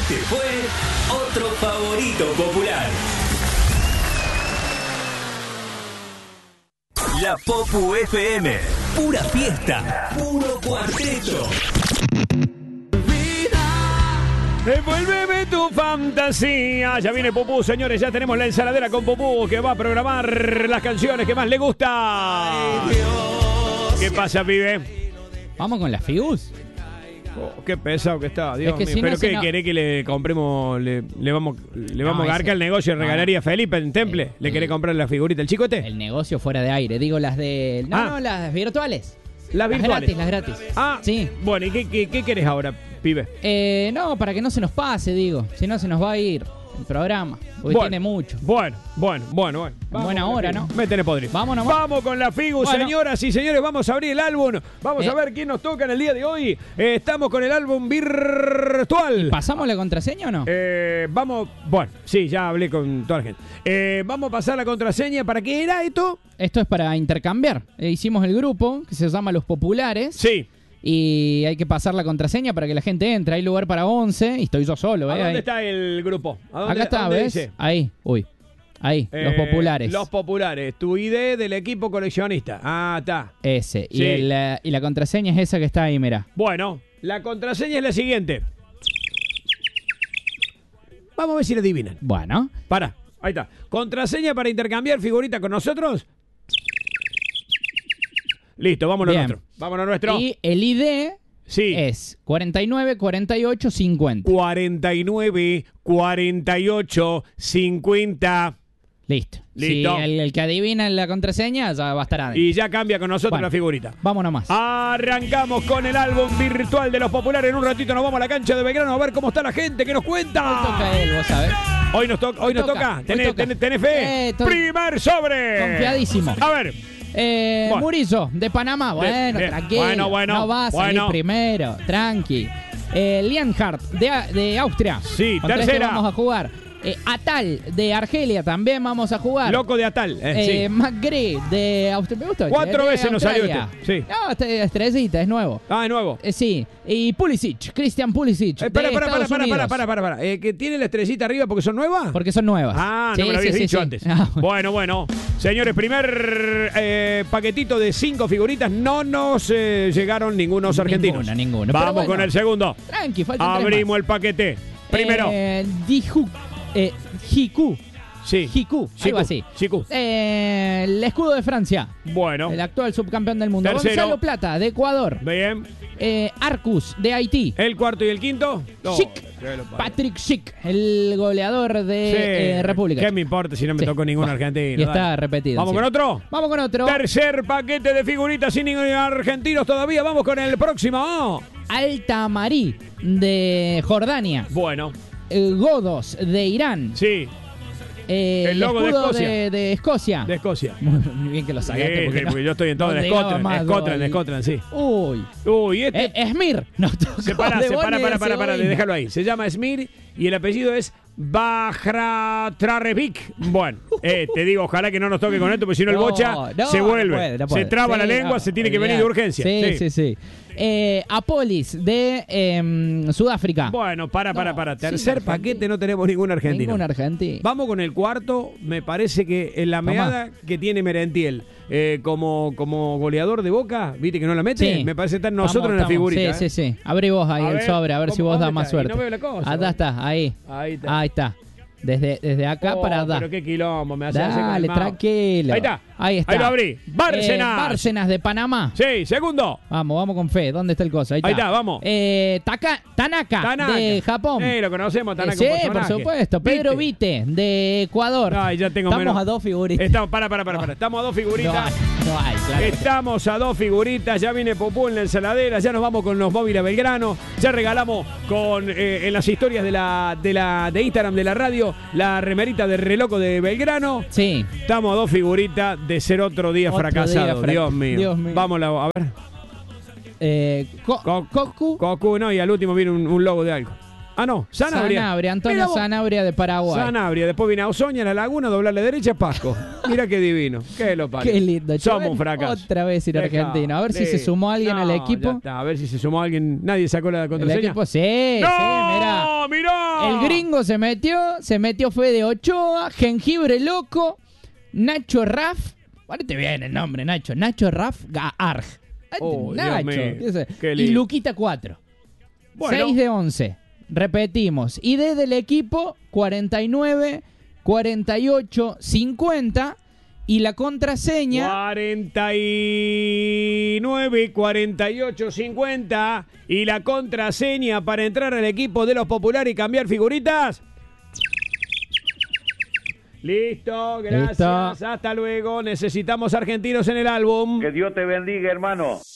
Este fue otro favorito popular. La Popu FM. Pura fiesta. Puro cuarteto. Devuélveme tu fantasía. Ya viene Popú, señores. Ya tenemos la ensaladera con Popú que va a programar las canciones que más le gustan. ¿Qué pasa, pibe? Vamos con las figus. Oh, qué pesado que está, Dios mío. Si ¿Pero no, qué? no... ¿Querés que le compremos, le vamos a garcar el negocio de regalería Felipe en Temple? ¿Le querés comprar la figurita el chico este? El negocio fuera de aire. Digo las de... No, las virtuales. Las virtuales. Las gratis. Ah, sí. Bueno, ¿y qué querés ahora, pibe? No, para que no se nos pase, digo. Si no, se nos va a ir el programa. Porque tiene mucho. Bueno. Buena hora, ¿no? Me tenés podrido. Vamos nomás. Vamos con la figu, señoras y señores. Vamos a abrir el álbum. Vamos a ver quién nos toca en el día de hoy. Estamos con el álbum virtual. ¿Pasamos la contraseña o no? Vamos. Bueno, sí, ya hablé con toda la gente. Vamos a pasar la contraseña. ¿Para qué era esto? Esto es para intercambiar. Hicimos el grupo que se llama Los Populares. Sí. Y hay que pasar la contraseña para que la gente entre. Hay lugar para 11 y estoy yo solo. ¿A dónde ahí está el grupo? Acá está, ¿ves? Dice? Ahí, Ahí, Los Populares. Los Populares. Tu ID del equipo coleccionista. Ah, está. Ese. Sí. Y la contraseña es esa que está ahí, mirá. Bueno, la contraseña es la siguiente. Vamos a ver si la adivinan. Bueno. Para, ahí está. Contraseña para intercambiar figurita con nosotros. Listo, vámonos a nuestro. Y el ID es 49 48 50. 49 48 50. Listo. Listo. Si el que adivina la contraseña ya va a estar adentro. Y ya cambia con nosotros la figurita. Vamos nomás. Arrancamos con el álbum virtual de Los Populares. En un ratito nos vamos a la cancha de Belgrano a ver cómo está la gente. ¿Qué nos cuenta? Hoy toca él, vos sabés. Hoy nos toca. ¿Tenés fe? Primer sobre. Confiadísimo. A ver. Murillo, de Panamá. Bueno, bien. tranquilo. Bueno. No va a salir primero. Tranqui. Lienhardt, de Austria. Sí, Contra tercera. vamos a jugar. Atal, de Argelia, también vamos a jugar. Loco de Atal. Sí. McGree, de Austria. Me gustó. 4 veces nos salió Australia. Sí. No, estrellita, es nuevo. Ah, es nuevo. Sí. Y Pulisic, Christian Pulisic. Para. ¿Que tiene la estrellita arriba porque son nuevas? Porque son nuevas. Ah, no me lo habías dicho antes. Bueno. Señores, primer paquetito de 5 figuritas. No nos llegaron ningunos argentinos. Ninguno. Vamos con el segundo. Tranqui, faltan Abrimos el paquete. Primero. Hiku. Sí. Hiku, algo así. Hiku. El escudo de Francia. Bueno. El actual subcampeón del mundo. Tercero. Gonzalo Plata, de Ecuador. Bien. Arcus, de Haití. ¿El cuarto y el quinto? No. Schick. Patrick Schick, el goleador de República. ¿Qué me importa si no me tocó ningún argentino? Y está repetido. ¿Vamos con otro? Vamos con otro. Tercer paquete de figuritas sin ningún argentinos todavía. Vamos con el próximo. Altamarí, de Jordania. Bueno. Godos, de Irán. Sí. El logo de Escocia. De Escocia. De Escocia. Muy bien que lo sacaste. Porque yo estoy en todo en Scotland, sí. Uy, Esmir. No, Separa, déjalo ahí. Se llama Esmir y el apellido es Bajratrarevic. Bueno, te digo, ojalá que no nos toque con esto, porque si no el bocha se vuelve. No puede. Se traba la lengua, se tiene que venir de urgencia. Sí. Apolis, de Sudáfrica. Bueno, para. Tercer paquete, no tenemos ningún argentino. Ningún argentino. Vamos con el cuarto. Me parece que en la meada que tiene Merentiel como goleador de Boca, ¿viste que no la mete? Sí. Me parece estar nosotros en la figurita. Sí. Abrí vos ahí el sobre, a ver si vos das más suerte. No veo la cosa. Acá está, ahí. Ahí está. Desde acá para allá. Pero qué quilombo me hace. Dale, tranquilo. Ahí está. Ahí lo abrí. Bárcenas, de Panamá. Sí, segundo. Vamos con fe. ¿Dónde está el coso? Ahí está, vamos. Tanaka, de Japón. Lo conocemos, Tanaka. Sí, por supuesto. Pedro Vite, de Ecuador. Ay, ya tengo Estamos menos. a 2 figuritas. Para. Estamos a 2 figuritas. No hay, claro. Estamos a 2 figuritas. Ya viene Popó en la ensaladera. Ya nos vamos con los móviles Belgrano. Ya regalamos en las historias de Instagram de la radio la remerita de Reloco de Belgrano. Sí. Estamos a 2 figuritas de ser otro día fracasado. Dios mío. Vamos a ver. Goku. Goku, no, y al último viene un logo de algo. Ah, no, Sanabria. Sanabria, Antonio Sanabria de Paraguay. Sanabria, después viene a Ozoña, La Laguna, doblarle derecha, Pasco. Mira qué divino, qué lo parió. Qué lindo. Somos un fracaso. Otra vez ir a Argentina. A ver si se sumó alguien al equipo. Ya está, a ver si se sumó alguien. Nadie sacó la contraseña. El equipo, sí, ¡No! mirá. El gringo se metió Fede Ochoa, Jengibre Loco, Nacho Raff. Ponete bien el nombre, Nacho. Nacho Raff Arg. Oh, Nacho. Dios mío. Qué Y lindo. Luquita 4. Bueno. 6 de 11. Repetimos. ID del equipo 49 48 50 y la contraseña 49 48 50 y la contraseña para entrar al equipo de los populares y cambiar figuritas. Listo, gracias. Listo. Hasta luego. Necesitamos argentinos en el álbum. Que Dios te bendiga, hermano.